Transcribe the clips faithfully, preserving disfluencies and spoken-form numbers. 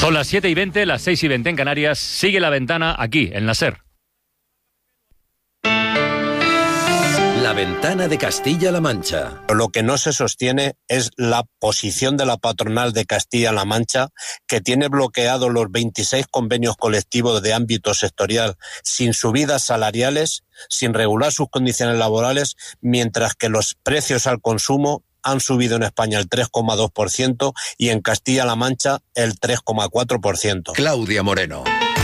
Son las siete y veinte, las seis y veinte en Canarias. Sigue La Ventana aquí, en la SER. La Ventana de Castilla-La Mancha. Lo que no se sostiene es la posición de la patronal de Castilla-La Mancha, que tiene bloqueados los veintiséis convenios colectivos de ámbito sectorial sin subidas salariales, sin regular sus condiciones laborales, mientras que los precios al consumo han subido en España el tres coma dos por ciento y en Castilla-La Mancha el tres coma cuatro por ciento. Claudia Moreno.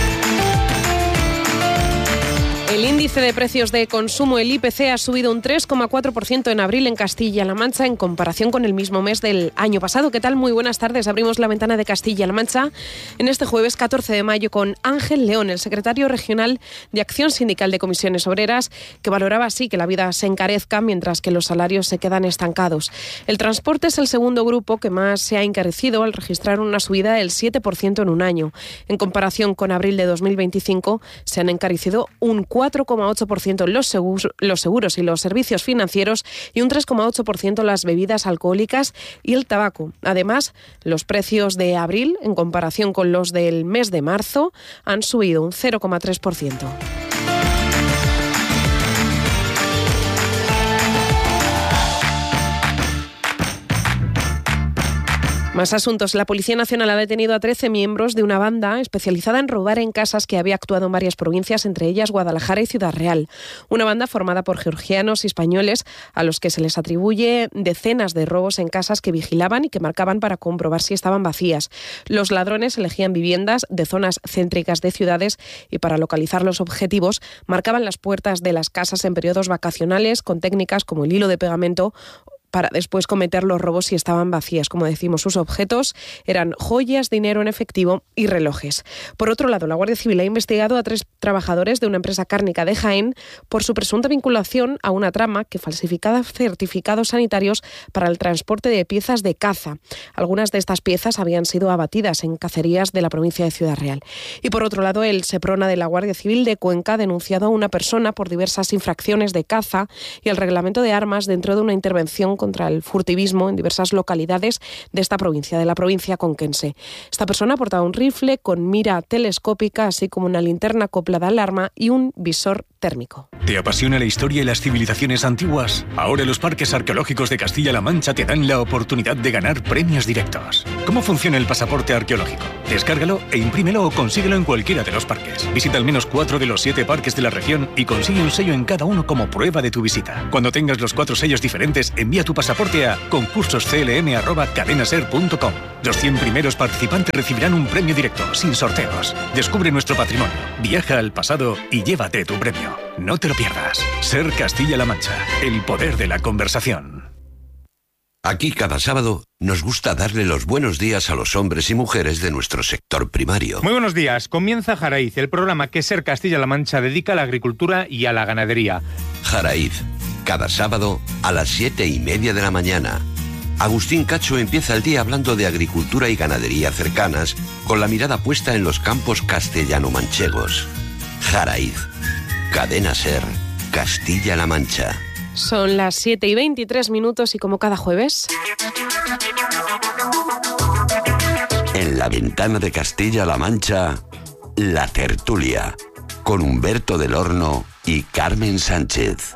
El índice de precios de consumo, el I P C, ha subido un tres coma cuatro por ciento en abril en Castilla-La Mancha en comparación con el mismo mes del año pasado. ¿Qué tal? Muy buenas tardes. Abrimos La Ventana de Castilla-La Mancha en este jueves catorce de mayo con Ángel León, el secretario regional de Acción Sindical de Comisiones Obreras, que valoraba así que la vida se encarezca mientras que los salarios se quedan estancados. El transporte es el segundo grupo que más se ha encarecido al registrar una subida del siete por ciento en un año. En comparación con abril de dos mil veinticinco, se han encarecido un cuatro coma ocho por ciento los seguros, los seguros y los servicios financieros y un tres coma ocho por ciento las bebidas alcohólicas y el tabaco. Además, los precios de abril, en comparación con los del mes de marzo, han subido un cero coma tres por ciento. Más asuntos. La Policía Nacional ha detenido a trece miembros de una banda especializada en robar en casas que había actuado en varias provincias, entre ellas Guadalajara y Ciudad Real. Una banda formada por georgianos y españoles a los que se les atribuye decenas de robos en casas que vigilaban y que marcaban para comprobar si estaban vacías. Los ladrones elegían viviendas de zonas céntricas de ciudades y para localizar los objetivos marcaban las puertas de las casas en periodos vacacionales con técnicas como el hilo de pegamento para después cometer los robos si estaban vacías. Como decimos, sus objetos eran joyas, dinero en efectivo y relojes. Por otro lado, la Guardia Civil ha investigado a tres trabajadores de una empresa cárnica de Jaén por su presunta vinculación a una trama que falsificaba certificados sanitarios para el transporte de piezas de caza. Algunas de estas piezas habían sido abatidas en cacerías de la provincia de Ciudad Real. Y por otro lado, el Seprona de la Guardia Civil de Cuenca ha denunciado a una persona por diversas infracciones de caza y el reglamento de armas dentro de una intervención contra el furtivismo en diversas localidades de esta provincia, de la provincia conquense. Esta persona portaba un rifle con mira telescópica, así como una linterna acoplada al arma y un visor térmico. ¿Te apasiona la historia y las civilizaciones antiguas? Ahora los parques arqueológicos de Castilla-La Mancha te dan la oportunidad de ganar premios directos. ¿Cómo funciona el pasaporte arqueológico? Descárgalo e imprímelo o consíguelo en cualquiera de los parques. Visita al menos cuatro de los siete parques de la región y consigue un sello en cada uno como prueba de tu visita. Cuando tengas los cuatro sellos diferentes, envía tu pasaporte a concursos c l m arroba cadenaser punto com. Los cien primeros participantes recibirán un premio directo, sin sorteos. Descubre nuestro patrimonio, viaja al pasado y llévate tu premio. No te lo pierdas. SER Castilla-La Mancha, el poder de la conversación. Aquí cada sábado nos gusta darle los buenos días a los hombres y mujeres de nuestro sector primario. Muy buenos días. Comienza Jaraíz, el programa que SER Castilla-La Mancha dedica a la agricultura y a la ganadería. Jaraíz, cada sábado a las siete y media de la mañana. Agustín Cacho empieza el día hablando de agricultura y ganadería cercanas, con la mirada puesta en los campos castellano-manchegos. Jaraíz, Cadena SER, Castilla-La Mancha. Son las siete y veintitrés minutos y como cada jueves... En La Ventana de Castilla-La Mancha, La Tertulia, con Humberto del Horno y Carmen Sánchez.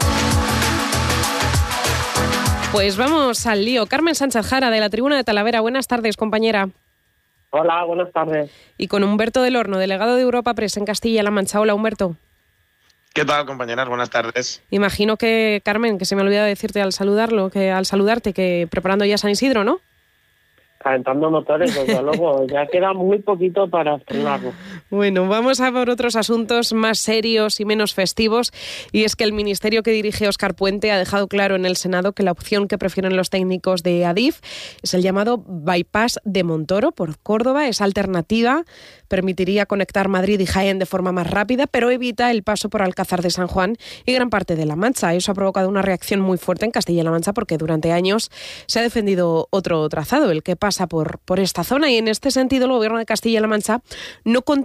Pues vamos al lío. Carmen Sánchez Jara, de la Tribuna de Talavera. Buenas tardes, compañera. Hola, buenas tardes. Y con Humberto del Horno, delegado de Europa Press en Castilla-La Mancha. Hola, Humberto. ¿Qué tal, compañeras? Buenas tardes. Imagino que, Carmen, que se me ha olvidado decirte al saludarlo, que al saludarte, que preparando ya San Isidro, ¿no? Calentando motores, desde luego. Ya queda muy poquito para estrenarlo. Bueno, vamos a por otros asuntos más serios y menos festivos. Y es que el ministerio que dirige Óscar Puente ha dejado claro en el Senado que la opción que prefieren los técnicos de Adif es el llamado bypass de Montoro por Córdoba. Esa alternativa permitiría conectar Madrid y Jaén de forma más rápida, pero evita el paso por Alcázar de San Juan y gran parte de La Mancha. Eso ha provocado una reacción muy fuerte en Castilla-La Mancha porque durante años se ha defendido otro trazado, el que pasa por, por esta zona. Y en este sentido el Gobierno de Castilla-La Mancha no contempla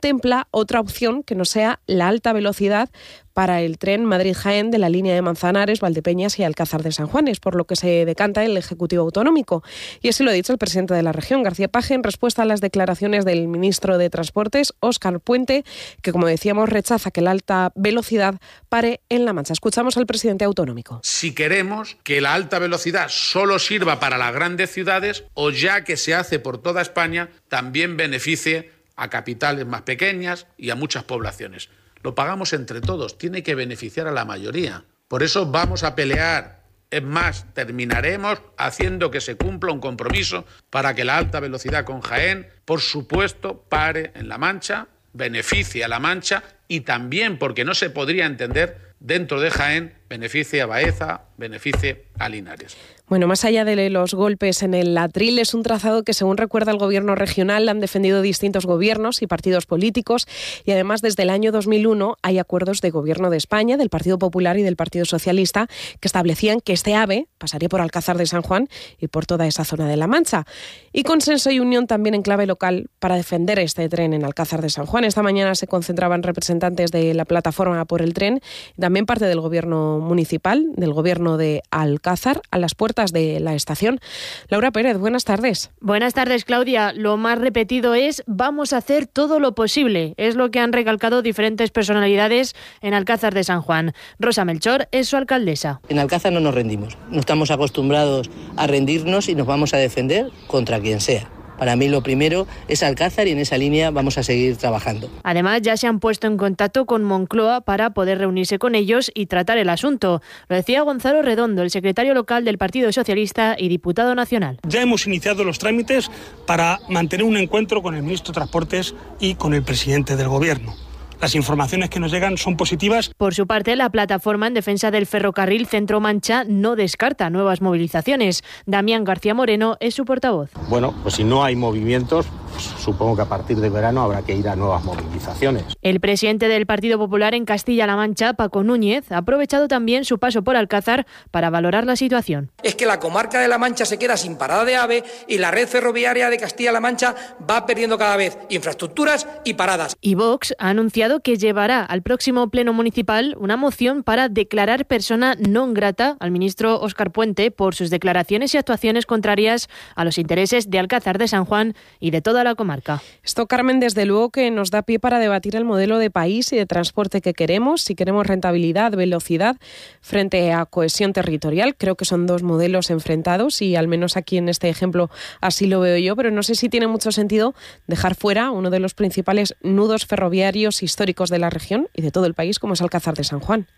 contempla otra opción que no sea la alta velocidad para el tren Madrid-Jaén de la línea de Manzanares, Valdepeñas y Alcázar de San Juan, es por lo que se decanta el Ejecutivo Autonómico. Y así lo ha dicho el presidente de la región, García Page, en respuesta a las declaraciones del ministro de Transportes, Óscar Puente, que, como decíamos, rechaza que la alta velocidad pare en La Mancha. Escuchamos al presidente autonómico. Si queremos que la alta velocidad solo sirva para las grandes ciudades, o ya que se hace por toda España, también beneficie a capitales más pequeñas y a muchas poblaciones. Lo pagamos entre todos, tiene que beneficiar a la mayoría. Por eso vamos a pelear. Es más, terminaremos haciendo que se cumpla un compromiso para que la alta velocidad con Jaén, por supuesto, pare en La Mancha, beneficie a La Mancha y también, porque no se podría entender, dentro de Jaén, beneficie a Baeza, beneficie a Linares. Bueno, más allá de los golpes en el Atril, es un trazado que, según recuerda el gobierno regional, han defendido distintos gobiernos y partidos políticos, y además desde el año dos mil uno hay acuerdos de gobierno de España, del Partido Popular y del Partido Socialista, que establecían que este AVE pasaría por Alcázar de San Juan y por toda esa zona de La Mancha. Y consenso y unión también en clave local para defender este tren en Alcázar de San Juan. Esta mañana se concentraban representantes de la plataforma por el tren, también parte del gobierno municipal, del gobierno de Alcázar, a las puertas de la estación. Laura Pérez, buenas tardes. Buenas tardes, Claudia. Lo más repetido es: vamos a hacer todo lo posible. Es lo que han recalcado diferentes personalidades en Alcázar de San Juan. Rosa Melchor es su alcaldesa. En Alcázar no nos rendimos. No estamos acostumbrados a rendirnos y nos vamos a defender contra quien sea. Para mí lo primero es Alcázar y en esa línea vamos a seguir trabajando. Además, ya se han puesto en contacto con Moncloa para poder reunirse con ellos y tratar el asunto. Lo decía Gonzalo Redondo, el secretario local del Partido Socialista y diputado nacional. Ya hemos iniciado los trámites para mantener un encuentro con el ministro de Transportes y con el presidente del Gobierno. Las informaciones que nos llegan son positivas. Por su parte, la plataforma en defensa del ferrocarril Centro-Mancha no descarta nuevas movilizaciones. Damián García Moreno es su portavoz. Bueno, pues si no hay movimientos, pues supongo que a partir de verano habrá que ir a nuevas movilizaciones. El presidente del Partido Popular en Castilla-La Mancha, Paco Núñez, ha aprovechado también su paso por Alcázar para valorar la situación. Es que la comarca de La Mancha se queda sin parada de AVE y la red ferroviaria de Castilla-La Mancha va perdiendo cada vez infraestructuras y paradas. Y Vox ha anunciado que llevará al próximo pleno municipal una moción para declarar persona non grata al ministro Óscar Puente por sus declaraciones y actuaciones contrarias a los intereses de Alcázar de San Juan y de toda la comarca. Esto, Carmen, desde luego que nos da pie para debatir el modelo de país y de transporte que queremos, si queremos rentabilidad, velocidad, frente a cohesión territorial. Creo que son dos modelos enfrentados y al menos aquí en este ejemplo así lo veo yo, pero no sé si tiene mucho sentido dejar fuera uno de los principales nudos ferroviarios históricos históricos de la región y de todo el país, como es Alcázar de San Juan.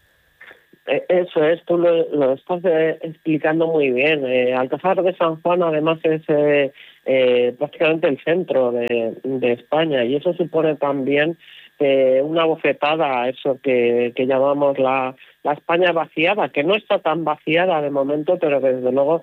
Eso es, tú lo, lo estás eh, explicando muy bien. Eh, Alcázar de San Juan además es eh, eh, prácticamente el centro de, de España y eso supone también eh, una bofetada a eso que, que llamamos la, la España vaciada, que no está tan vaciada de momento, pero que desde luego